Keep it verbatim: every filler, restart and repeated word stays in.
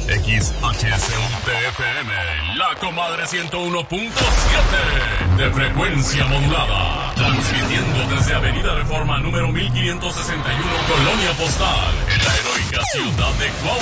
X H C U T F M, La Comadre ciento uno punto siete de frecuencia modulada. Transmitiendo desde Avenida Reforma número mil quinientos sesenta y uno, Colonia Postal, en la heroica ciudad de Cuautla.